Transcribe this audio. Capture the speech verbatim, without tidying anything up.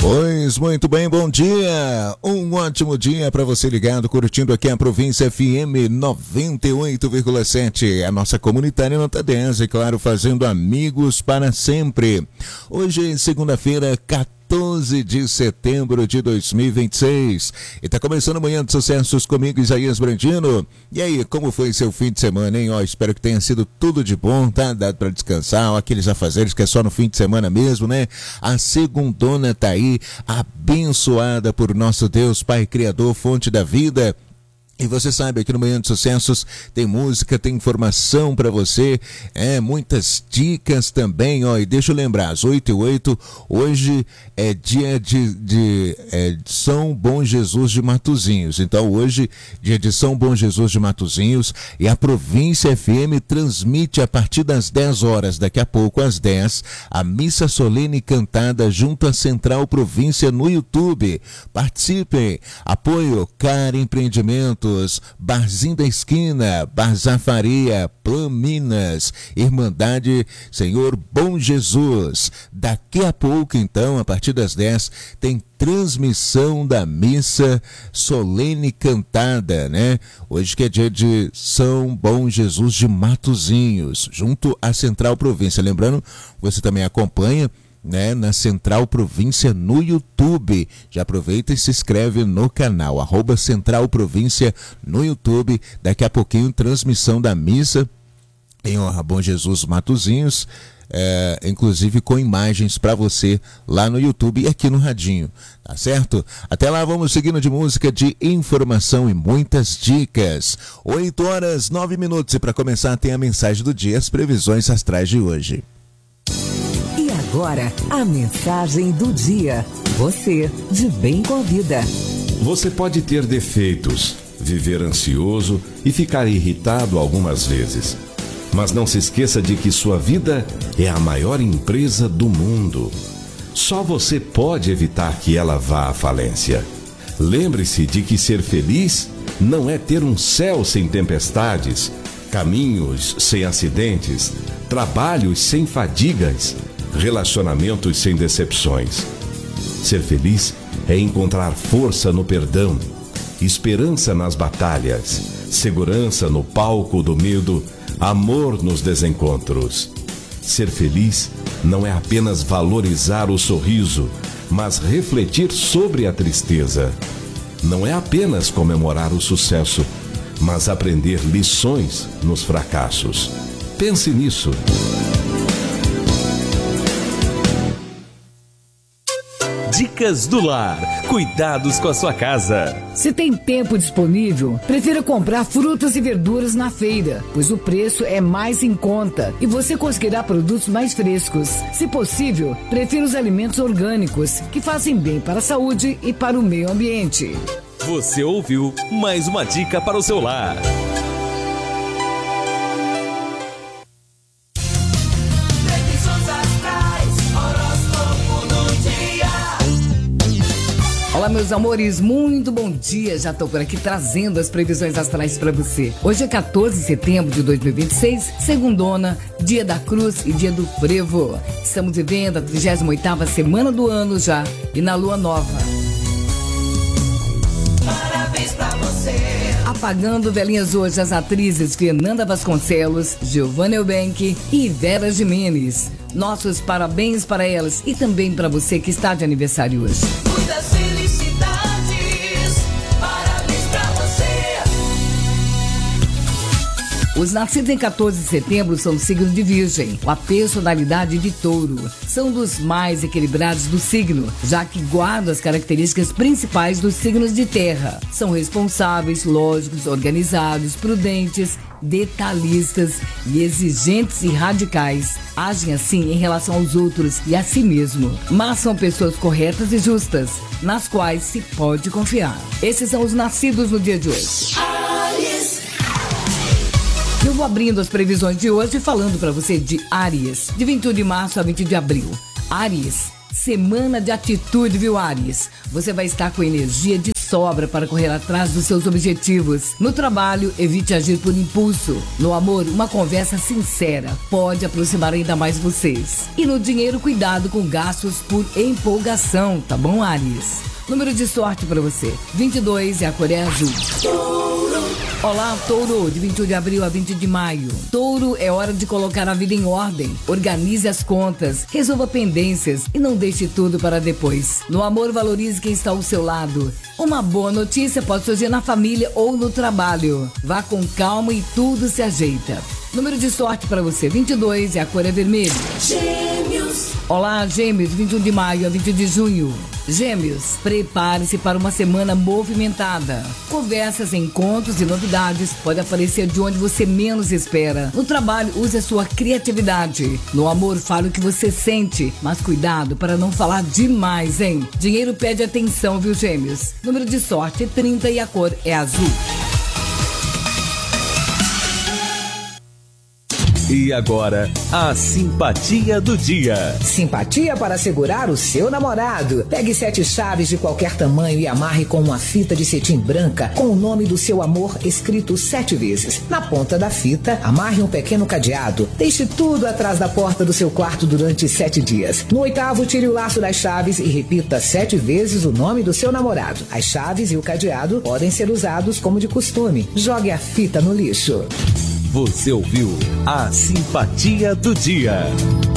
Pois muito bem, bom dia, um ótimo dia para você ligado, curtindo aqui a Província F M noventa e oito vírgula sete, a nossa comunitária nota dez, e claro, fazendo amigos para sempre. Hoje é segunda-feira, quatorze de setembro de dois mil e vinte e seis, e tá começando Manhã de Sucessos comigo, Isaías Brandino. E aí, como foi seu fim de semana, hein? Ó, espero que tenha sido tudo de bom, tá? Dado para descansar, ó, aqueles afazeres que é só no fim de semana mesmo, né? A segundona tá aí, abençoada por nosso Deus, Pai Criador, fonte da vida. E você sabe, aqui no Manhã de Sucessos tem música, tem informação para você, é, muitas dicas também, ó, e deixa eu lembrar, às oito e oito, hoje é dia de, de é, São Bom Jesus de Matozinhos, então hoje, dia de São Bom Jesus de Matozinhos, e a Província F M transmite a partir das dez horas, daqui a pouco às dez, a missa solene cantada junto à Central Província no YouTube. Participem, apoio Car Empreendimento, Barzinho da Esquina, Bazar Faria, Plan Minas, Irmandade Senhor Bom Jesus. Daqui a pouco, então, a partir das dez, tem transmissão da missa solene cantada, né? Hoje que é dia de São Bom Jesus de Matozinhos, junto à Central Província. Lembrando, você também acompanha, né, na Central Província no YouTube. Já aproveita e se inscreve no canal, arroba Central Província no YouTube. Daqui a pouquinho, transmissão da missa em honra a Bom Jesus Matozinhos, é, inclusive com imagens para você lá no YouTube e aqui no radinho, tá certo? Até lá, vamos seguindo de música, de informação e muitas dicas. oito horas, nove minutos, e para começar tem a mensagem do dia, as previsões astrais de hoje. Agora, a mensagem do dia. Você, de bem com a vida. Você pode ter defeitos, viver ansioso e ficar irritado algumas vezes. Mas não se esqueça de que sua vida é a maior empresa do mundo. Só você pode evitar que ela vá à falência. Lembre-se de que ser feliz não é ter um céu sem tempestades, caminhos sem acidentes, trabalhos sem fadigas, relacionamentos sem decepções. Ser feliz é encontrar força no perdão, esperança nas batalhas, segurança no palco do medo, amor nos desencontros. Ser feliz não é apenas valorizar o sorriso, mas refletir sobre a tristeza. Não é apenas comemorar o sucesso, mas aprender lições nos fracassos. Pense nisso. Dicas do Lar. Cuidados com a sua casa. Se tem tempo disponível, prefira comprar frutas e verduras na feira, pois o preço é mais em conta e você conseguirá produtos mais frescos. Se possível, prefira os alimentos orgânicos, que fazem bem para a saúde e para o meio ambiente. Você ouviu mais uma dica para o seu lar. Olá, meus amores, muito bom dia. Já estou por aqui trazendo as previsões astrais para você. Hoje é quatorze de setembro de dois mil e vinte e seis, segundona, dia da cruz e dia do frevo. Estamos vivendo a trigésima oitava semana do ano já e na lua nova. Parabéns pra você. Apagando velhinhas hoje as atrizes Fernanda Vasconcelos, Giovanna Eubank e Vera Gimenez. Nossos parabéns para elas e também para você que está de aniversário hoje. Muitas felicidades, parabéns pra você. Os nascidos em quatorze de setembro são do signo de Virgem, a personalidade de Touro. São dos mais equilibrados do signo, já que guardam as características principais dos signos de terra. São responsáveis, lógicos, organizados, prudentes, detalhistas e exigentes e radicais. Agem assim em relação aos outros e a si mesmo, mas são pessoas corretas e justas, nas quais se pode confiar. Esses são os nascidos no dia de hoje. Eu vou abrindo as previsões de hoje falando para você de Áries, de vinte e um de março a vinte de abril. Áries, semana de atitude, viu, Áries? Você vai estar com energia de sobra para correr atrás dos seus objetivos. No trabalho, evite agir por impulso. No amor, uma conversa sincera pode aproximar ainda mais vocês. E no dinheiro, cuidado com gastos por empolgação, tá bom, Áries? Número de sorte para você, vinte e dois, é a cor é azul. Olá, Touro, de vinte e um de abril a vinte de maio. Touro, é hora de colocar a vida em ordem. Organize as contas, resolva pendências e não deixe tudo para depois. No amor, valorize quem está ao seu lado. Uma boa notícia pode surgir na família ou no trabalho. Vá com calma e tudo se ajeita. Número de sorte para você, vinte e dois, e a cor é vermelho. Gêmeos. Olá, Gêmeos, vinte e um de maio a vinte de junho. Gêmeos, prepare-se para uma semana movimentada. Conversas, encontros e novidades podem aparecer de onde você menos espera. No trabalho, use a sua criatividade. No amor, fale o que você sente, mas cuidado para não falar demais, hein? Dinheiro pede atenção, viu, Gêmeos? Número de sorte é trinta e a cor é azul. E agora, a simpatia do dia. Simpatia para segurar o seu namorado. Pegue sete chaves de qualquer tamanho e amarre com uma fita de cetim branca com o nome do seu amor escrito sete vezes. Na ponta da fita, amarre um pequeno cadeado. Deixe tudo atrás da porta do seu quarto durante sete dias. No oitavo, tire o laço das chaves e repita sete vezes o nome do seu namorado. As chaves e o cadeado podem ser usados como de costume. Jogue a fita no lixo. Você ouviu a simpatia do dia.